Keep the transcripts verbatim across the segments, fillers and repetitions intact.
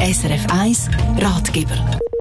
S R F eins Ratgeber.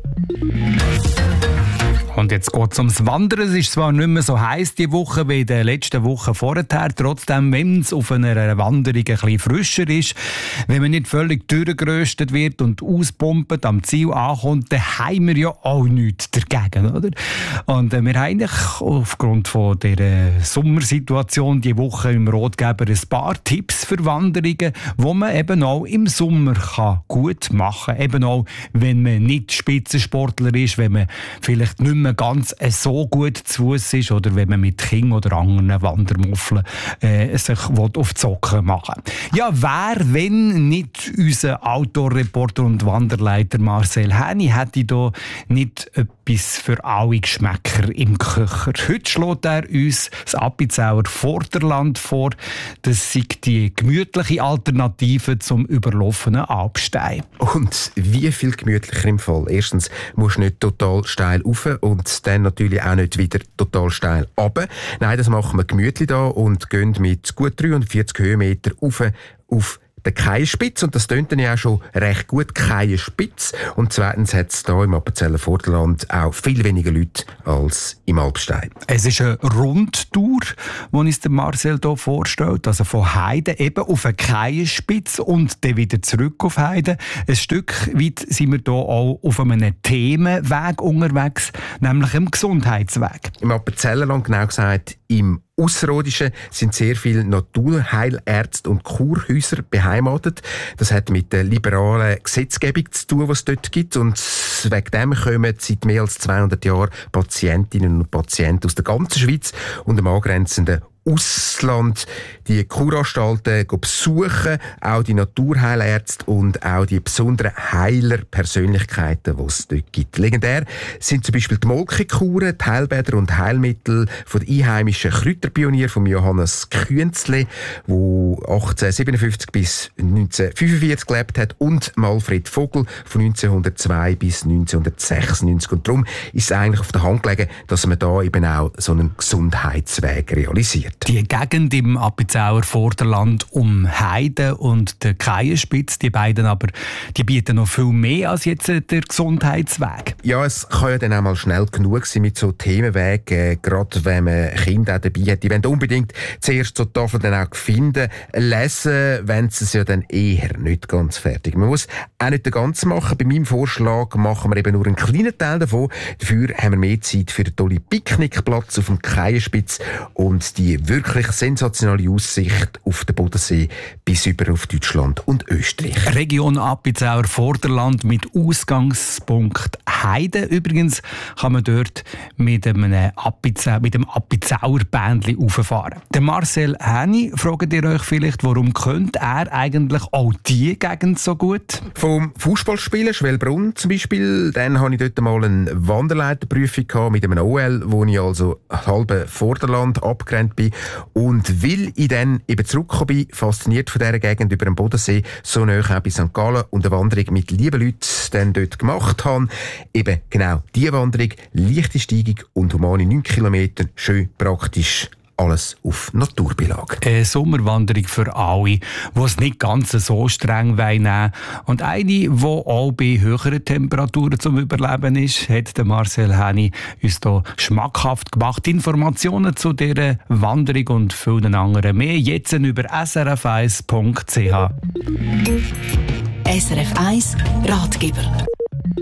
Und jetzt geht es ums Wandern. Es ist zwar nicht mehr so heiß die Woche wie in den letzten Wochen vorher. Trotzdem, wenn es auf einer Wanderung ein bisschen frischer ist, wenn man nicht völlig durchgeröstet wird und auspumpt, am Ziel ankommt, dann haben wir ja auch nichts dagegen, oder? Und äh, wir haben eigentlich aufgrund von dieser Sommersituation die Woche im Ratgeber ein paar Tipps für Wanderungen, die man eben auch im Sommer kann gut machen kann. Eben auch, wenn man nicht Spitzensportler ist, wenn man vielleicht nicht mehr ganz so gut zu Fuss ist oder wenn man mit Kindern oder anderen Wandermuffeln äh, sich auf die Socken machen will. Ja, wer, wenn nicht unser Outdoor-Reporter und Wanderleiter Marcel Häni, hätte da nicht etwas für alle Geschmäcker im Köcher. Heute schlägt er uns das Appenzauer Vorderland vor. Das ist die gemütliche Alternative zum überlaufenen Alpstein. Und wie viel gemütlicher im Fall? Erstens musst du nicht total steil rauf und dann natürlich auch nicht wieder total steil runter. Nein, das machen wir gemütlich da und gehen mit gut dreihundertvierzig Höhenmeter rauf auf der Keienspitze. Und das tönt dann ja auch schon recht gut, Keienspitze. Und zweitens hat es hier im Appenzeller Vorderland auch viel weniger Leute als im Alpstein. Es ist eine Rundtour, die uns der Marcel hier vorstellt. Also von Heide eben auf eine Keienspitze und dann wieder zurück auf Heide. Ein Stück weit sind wir hier auch auf einem Themenweg unterwegs, nämlich im Gesundheitsweg. Im Appenzellerland, genau gesagt im Ausserrhodischen, sind sehr viele Naturheilärzte und Kurhäuser beheimatet. Das hat mit der liberalen Gesetzgebung zu tun, die es dort gibt. Und wegen dem kommen seit mehr als zweihundert Jahren Patientinnen und Patienten aus der ganzen Schweiz und dem angrenzenden Ausland die Kuranstalten besuchen, auch die Naturheilärzte und auch die besonderen Heilerpersönlichkeiten, die es dort gibt. Legendär sind zum Beispiel die Molkekuren, die Heilbäder und Heilmittel von den einheimischen Kräuterpionier von Johannes Künzle, der achtzehnhundertsiebenundfünfzig bis neunzehnhundertfünfundvierzig gelebt hat, und Malfred Vogel von neunzehnhundertzwei bis neunzehnhundertsechsundneunzig. Und darum ist es eigentlich auf der Hand gelegen, dass man da eben auch so einen Gesundheitsweg realisiert. Die Gegend im Appenzauer Vorderland um Heide und der Keienspitze, die beiden aber, die bieten noch viel mehr als jetzt der Gesundheitsweg. Ja, es kann ja dann auch mal schnell genug sein mit so Themenwegen, äh, gerade wenn man Kinder auch dabei hat. Die wollen unbedingt zuerst so Tafeln dann auch finden, lesen, wenn sie es ja dann eher nicht ganz fertig. Man muss auch nicht den ganzen machen. Bei meinem Vorschlag machen wir eben nur einen kleinen Teil davon. Dafür haben wir mehr Zeit für einen tollen Picknickplatz auf dem Keienspitz und die wirklich sensationelle Aussicht auf den Bodensee bis über auf Deutschland und Österreich. Region Appenzauer Vorderland mit Ausgangspunkt Heide. Übrigens kann man dort mit einem Appenzauer, mit dem Appenzauer Bändli rauffahren. Der Marcel Häni, fragt ihr euch vielleicht, warum könnte er eigentlich auch diese Gegend so gut? Vom Fußballspielen, Schwellbrunn zum Beispiel, dann hatte ich dort mal eine Wanderleiterprüfung mit einem O L, wo ich also halbe Vorderland abgerannt bin. Und weil ich dann eben zurückgekommen bin, fasziniert von dieser Gegend über den Bodensee, so nahe auch bei Sankt Gallen und eine Wanderung mit lieben Leuten dann dort gemacht habe. Eben genau diese Wanderung, leichte Steigung und humane neun Kilometer, schön praktisch. Alles auf Naturbeilage. Eine Sommerwanderung für alle, die es nicht ganz so streng nehmen. Und eine, die auch bei höheren Temperaturen zum Überleben ist, hat der Marcel Häni uns hier schmackhaft gemacht. Informationen zu dieser Wanderung und vielen anderen mehr jetzt über s r f eins punkt c h. S R F eins Ratgeber.